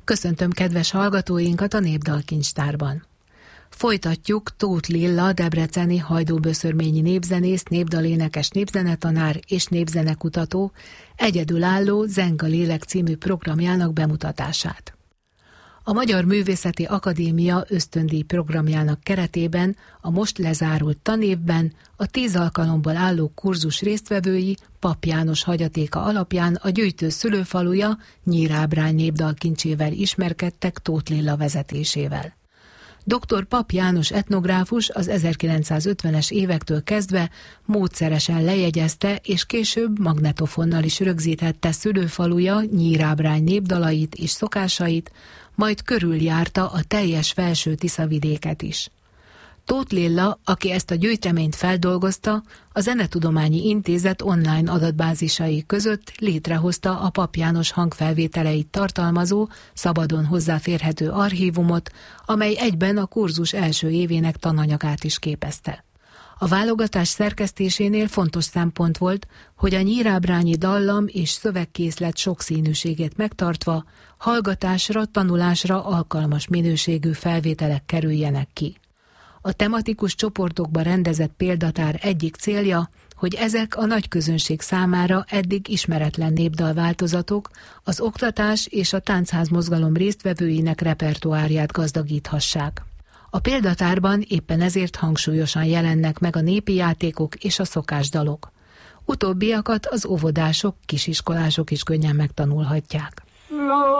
Köszöntöm kedves hallgatóinkat a Népdalkincstárban. Folytatjuk Tóth Lilla debreceni hajdúböszörményi népzenész, népdalénekes, népzenetanár és népzenekutató egyedülálló Zeng a lélek című programjának bemutatását. A Magyar Művészeti Akadémia ösztöndíj programjának keretében a most lezárult tanévben a 10 alkalomból álló kurzus résztvevői Papp János hagyatéka alapján a gyűjtő szülőfaluja Nyírábrány népdalkincsével ismerkedtek Tóth Lilla vezetésével. Dr. Papp János etnográfus az 1950-es évektől kezdve módszeresen lejegyezte és később magnetofonnal is rögzítette szülőfaluja Nyírábrány népdalait és szokásait, majd körüljárta a teljes felső Tiszavidéket is. Tóth Lilla, aki ezt a gyűjteményt feldolgozta, a Zenetudományi Intézet online adatbázisai között létrehozta a Papp János hangfelvételeit tartalmazó, szabadon hozzáférhető archívumot, amely egyben a kurzus első évének tananyagát is képezte. A válogatás szerkesztésénél fontos szempont volt, hogy a nyírábrányi dallam és szövegkészlet sokszínűségét megtartva hallgatásra, tanulásra alkalmas minőségű felvételek kerüljenek ki. A tematikus csoportokba rendezett példatár egyik célja, hogy ezek a nagy közönség számára eddig ismeretlen népdalváltozatok az oktatás és a táncházmozgalom résztvevőinek repertoárját gazdagíthassák. A példatárban éppen ezért hangsúlyosan jelennek meg a népi játékok és a szokásdalok. Utóbbiakat az óvodások, kisiskolások is könnyen megtanulhatják.